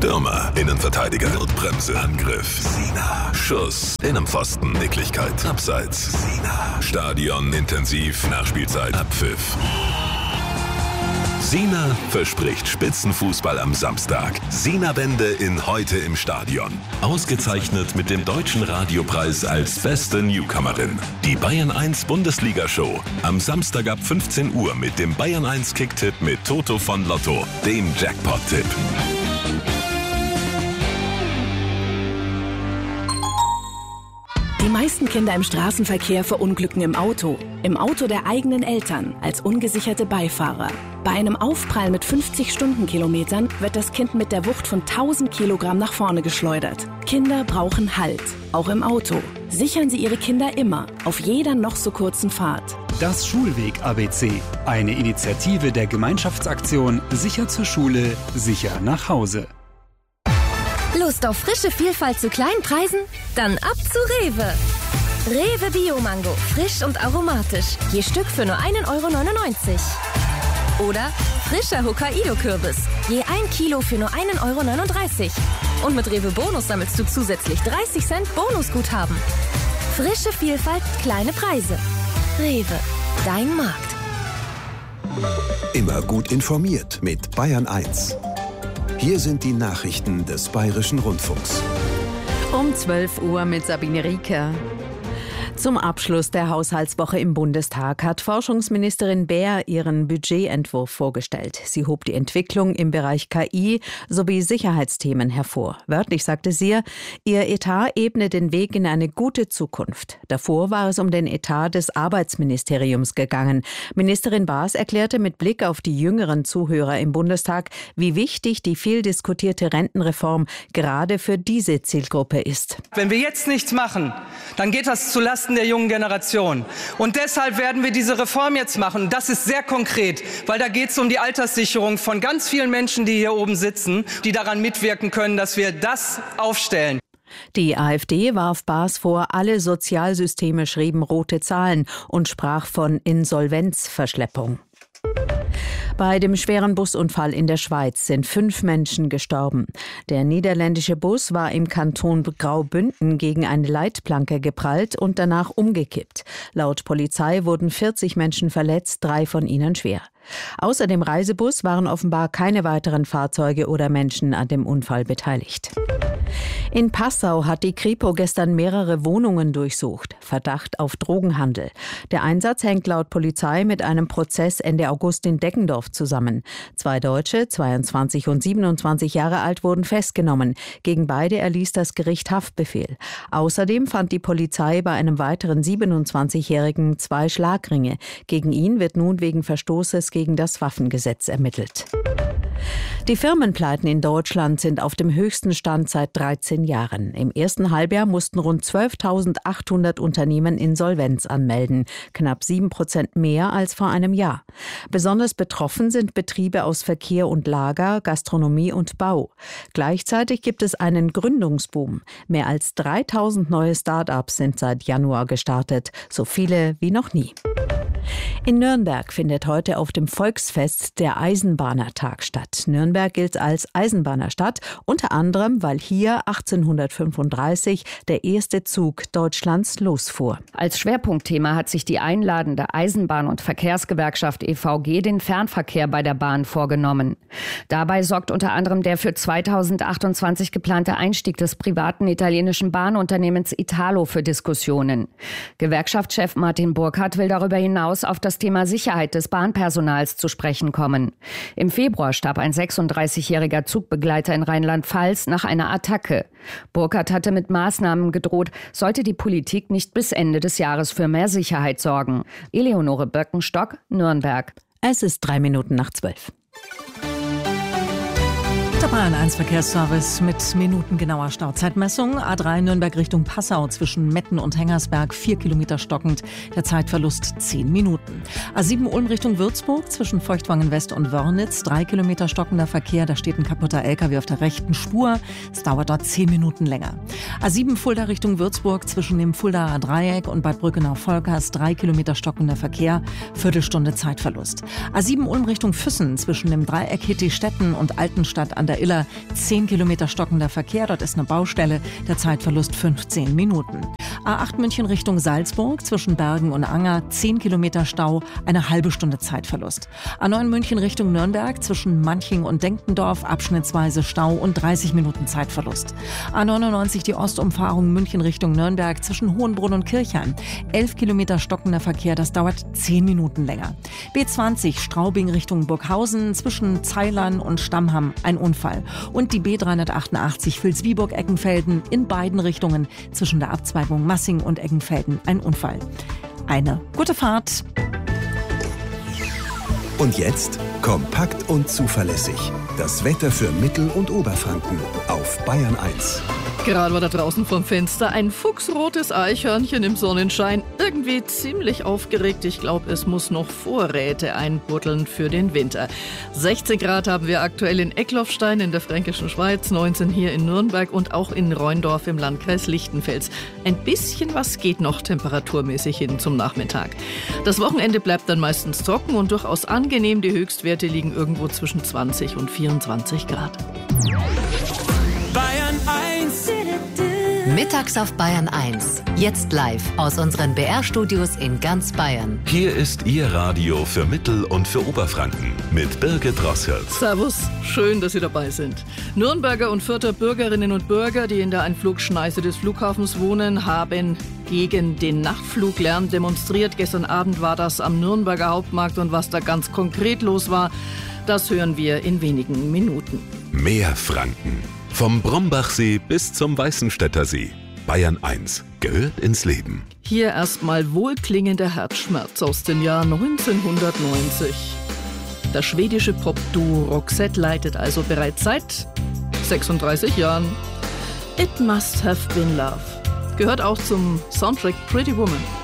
Stürmer, Innenverteidiger, Notbremse, Angriff, Sina, Schuss, Innenpfosten, Nicklichkeit, Abseits, Sina, Stadion, intensiv, Nachspielzeit, Abpfiff. Sina verspricht Spitzenfußball am Samstag. Sina-Bände in Heute im Stadion. Ausgezeichnet mit dem Deutschen Radiopreis als beste Newcomerin. Die Bayern 1 Bundesliga-Show. Am Samstag ab 15 Uhr mit dem Bayern 1 Kicktipp mit Toto von Lotto, dem Jackpot-Tipp. Die meisten Kinder im Straßenverkehr verunglücken im Auto der eigenen Eltern, als ungesicherte Beifahrer. Bei einem Aufprall mit 50 Stundenkilometern wird das Kind mit der Wucht von 1000 Kilogramm nach vorne geschleudert. Kinder brauchen Halt, auch im Auto. Sichern Sie Ihre Kinder immer, auf jeder noch so kurzen Fahrt. Das Schulweg-ABC, eine Initiative der Gemeinschaftsaktion Sicher zur Schule, sicher nach Hause. Lust auf frische Vielfalt zu kleinen Preisen? Dann ab zu Rewe. Rewe Bio-Mango, frisch und aromatisch. Je Stück für nur 1,99 €. Oder frischer Hokkaido-Kürbis, je 1 Kilo für nur 1,39 €. Und mit Rewe Bonus sammelst du zusätzlich 30 Cent Bonusguthaben. Frische Vielfalt, kleine Preise. Rewe, dein Markt. Immer gut informiert mit Bayern 1. Hier sind die Nachrichten des Bayerischen Rundfunks. Um 12 Uhr mit Sabine Rieker. Zum Abschluss der Haushaltswoche im Bundestag hat Forschungsministerin Baer ihren Budgetentwurf vorgestellt. Sie hob die Entwicklung im Bereich KI sowie Sicherheitsthemen hervor. Wörtlich sagte sie, ihr Etat ebne den Weg in eine gute Zukunft. Davor war es um den Etat des Arbeitsministeriums gegangen. Ministerin Baas erklärte mit Blick auf die jüngeren Zuhörer im Bundestag, wie wichtig die viel diskutierte Rentenreform gerade für diese Zielgruppe ist. Wenn wir jetzt nichts machen, dann geht das zulasten der jungen Generation. Und deshalb werden wir diese Reform jetzt machen. Das ist sehr konkret, weil da geht es um die Alterssicherung von ganz vielen Menschen, die hier oben sitzen, die daran mitwirken können, dass wir das aufstellen. Die AfD warf Baas vor, alle Sozialsysteme schrieben rote Zahlen und sprach von Insolvenzverschleppung. Bei dem schweren Busunfall in der Schweiz sind 5 Menschen gestorben. Der niederländische Bus war im Kanton Graubünden gegen eine Leitplanke geprallt und danach umgekippt. Laut Polizei wurden 40 Menschen verletzt, 3 von ihnen schwer. Außer dem Reisebus waren offenbar keine weiteren Fahrzeuge oder Menschen an dem Unfall beteiligt. In Passau hat die Kripo gestern mehrere Wohnungen durchsucht. Verdacht auf Drogenhandel. Der Einsatz hängt laut Polizei mit einem Prozess Ende August in Deggendorf zusammen. 2 Deutsche, 22 und 27 Jahre alt, wurden festgenommen. Gegen beide erließ das Gericht Haftbefehl. Außerdem fand die Polizei bei einem weiteren 27-Jährigen 2 Schlagringe. Gegen ihn wird nun wegen Verstoßes gegen das Waffengesetz ermittelt. Die Firmenpleiten in Deutschland sind auf dem höchsten Stand seit 13 Jahren. Im ersten Halbjahr mussten rund 12.800 Unternehmen Insolvenz anmelden, knapp 7% mehr als vor einem Jahr. Besonders betroffen sind Betriebe aus Verkehr und Lager, Gastronomie und Bau. Gleichzeitig gibt es einen Gründungsboom. Mehr als 3.000 neue Start-ups sind seit Januar gestartet, so viele wie noch nie. In Nürnberg findet heute auf dem Volksfest der Eisenbahnertag statt. Nürnberg gilt als Eisenbahnerstadt, unter anderem, weil hier 1835 der erste Zug Deutschlands losfuhr. Als Schwerpunktthema hat sich die einladende Eisenbahn- und Verkehrsgewerkschaft EVG den Fernverkehr bei der Bahn vorgenommen. Dabei sorgt unter anderem der für 2028 geplante Einstieg des privaten italienischen Bahnunternehmens Italo für Diskussionen. Gewerkschaftschef Martin Burkhardt will darüber hinaus auf das Thema Sicherheit des Bahnpersonals zu sprechen kommen. Im Februar starb ein 36-jähriger Zugbegleiter in Rheinland-Pfalz nach einer Attacke. Burkhardt hatte mit Maßnahmen gedroht, sollte die Politik nicht bis Ende des Jahres für mehr Sicherheit sorgen. Eleonore Böckenstock, Nürnberg. Es ist 3 Minuten nach 12. Der Bayern 1 Verkehrsservice mit minutengenauer Stauzeitmessung. A3 Nürnberg Richtung Passau zwischen Metten und Hengersberg 4 Kilometer stockend. Der Zeitverlust 10 Minuten. A7 Ulm Richtung Würzburg zwischen Feuchtwangen West und Wörnitz 3 Kilometer stockender Verkehr. Da steht ein kaputter LKW auf der rechten Spur. Es dauert dort 10 Minuten länger. A7 Fulda Richtung Würzburg zwischen dem Fuldaer Dreieck und Bad Brückenau-Volkers 3 Kilometer stockender Verkehr. Viertelstunde Zeitverlust. A7 Ulm Richtung Füssen zwischen dem Dreieck Hittistetten und Altenstadt an der Iller 10 Kilometer stockender Verkehr. Dort ist eine Baustelle. Der Zeitverlust 15 Minuten. A8 München Richtung Salzburg zwischen Bergen und Anger 10 Kilometer Stau, eine halbe Stunde Zeitverlust. A9 München Richtung Nürnberg zwischen Manching und Denkendorf abschnittsweise Stau und 30 Minuten Zeitverlust. A99 die Ostumfahrung München Richtung Nürnberg zwischen Hohenbrunn und Kirchheim. 11 Kilometer stockender Verkehr, das dauert 10 Minuten länger. B20 Straubing Richtung Burghausen zwischen Zeilern und Stammham ein Unfall. Und die B388 Vilsbiburg-Eckenfelden in beiden Richtungen zwischen der Abzweigung Massing und Eckenfelden ein Unfall. Eine gute Fahrt. Und jetzt kompakt und zuverlässig. Das Wetter für Mittel- und Oberfranken auf Bayern 1. Gerade war da draußen vom Fenster ein fuchsrotes Eichhörnchen im Sonnenschein. Irgendwie ziemlich aufgeregt. Ich glaube, es muss noch Vorräte einbuddeln für den Winter. 16 Grad haben wir aktuell in Eckloffstein in der Fränkischen Schweiz, 19 hier in Nürnberg und auch in Rheindorf im Landkreis Lichtenfels. Ein bisschen was geht noch temperaturmäßig hin zum Nachmittag. Das Wochenende bleibt dann meistens trocken und durchaus angenehm. Die Höchstwerte liegen irgendwo zwischen 20 und 24 Grad. Bayern 1. Mittags auf Bayern 1. Jetzt live aus unseren BR-Studios in ganz Bayern. Hier ist Ihr Radio für Mittel- und für Oberfranken mit Birgit Rosshirt. Servus, schön, dass Sie dabei sind. Nürnberger und Fürther Bürgerinnen und Bürger, die in der Einflugschneise des Flughafens wohnen, haben gegen den Nachtfluglärm demonstriert. Gestern Abend war das am Nürnberger Hauptmarkt und was da ganz konkret los war, das hören wir in wenigen Minuten. Mehr Franken. Vom Brombachsee bis zum Weißenstädter See. Bayern 1 gehört ins Leben. Hier erstmal wohlklingender Herzschmerz aus dem Jahr 1990. Das schwedische Pop-Duo Roxette leitet also bereits seit 36 Jahren. It Must Have Been Love. Gehört auch zum Soundtrack Pretty Woman.